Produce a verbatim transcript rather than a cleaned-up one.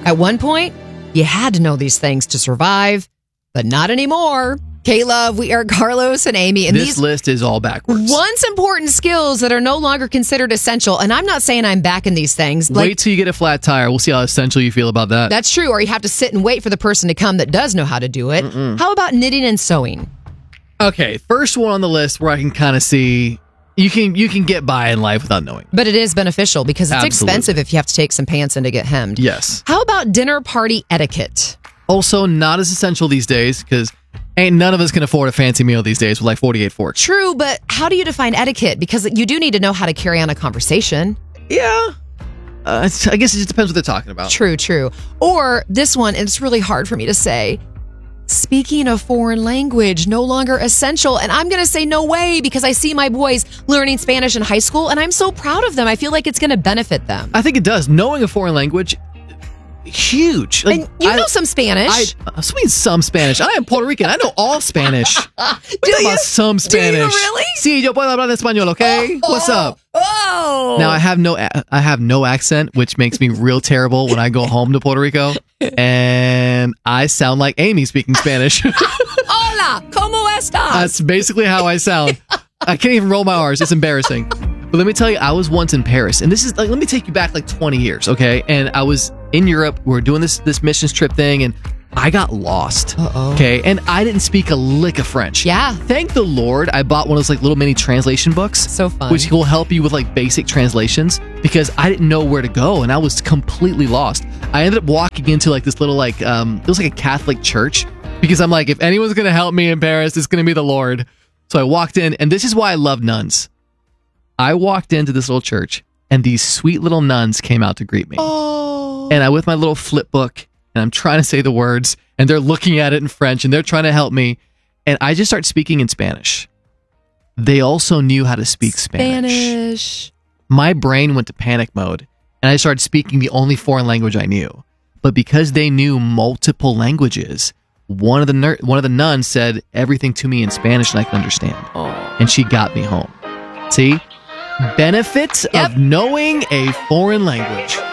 At one point, you had to know these things to survive, but not anymore. K-Love, we are Carlos and Amy. And this these list is all backwards. once important skills that are no longer considered essential. And I'm not saying I'm backing these things. Wait Like, till you get a flat tire. We'll see how essential you feel about that. that's true. Or you have to sit and wait for the person to come that does know how to do it. Mm-mm. How about knitting and sewing? Okay, first one on the list where I can kind of see you can you can get by in life without knowing. But it is beneficial because it's Absolutely. expensive if you have to take some pants in to get hemmed. Yes. How about dinner party etiquette? Also, not as essential these days because ain't none of us can afford a fancy meal these days with like forty-eight forks. True, but how do you define etiquette? Because you do need to know how to carry on a conversation. Yeah. Uh, it's- I guess it just depends what they're talking about. True, true. Or this one, and it's really hard for me to say. Speaking a foreign language, no longer essential. And I'm going to say no way because I see my boys learning Spanish in high school and I'm so proud of them. I feel like it's going to benefit them. I think it does. Knowing a foreign language, huge. Like, And you I- know some Spanish. I, I mean some Spanish. I am Puerto Rican. I know all Spanish. Do Talk you? about some Do you Spanish. really? Sí, yo puedo hablar español, okay? What's up? Oh! Now I have no I have no accent, which makes me real terrible when I go home to Puerto Rico, and I sound like Amy speaking Spanish. Hola, ¿cómo estás? That's basically how I sound. I can't even roll my R's. It's embarrassing. But let me tell you, I was once in Paris, and this is like, let me take you back like twenty years, okay? And I was in Europe. We were doing this this missions trip thing, and I got lost. Uh-oh. Okay, and I didn't speak a lick of French. Yeah. Thank the Lord, I bought one of those like little mini translation books. So fun. Which will help you with like basic translations because I didn't know where to go and I was completely lost. I ended up walking into like this little like um it was like a Catholic church because I'm like, if anyone's gonna help me in Paris, it's gonna be the Lord. So I walked in, and this is why I love nuns. I walked into this little church and these sweet little nuns came out to greet me. Oh. And I with my little flip book and I'm trying to say the words and they're looking at it in French and they're trying to help me. And I just start speaking in Spanish. They also knew how to speak Spanish. Spanish. My brain went to panic mode and I started speaking the only foreign language I knew. But because they knew multiple languages, one of the ner- one of the nuns said everything to me in Spanish and I could understand. Oh. And she got me home. See? Benefits Yep. of knowing a foreign language.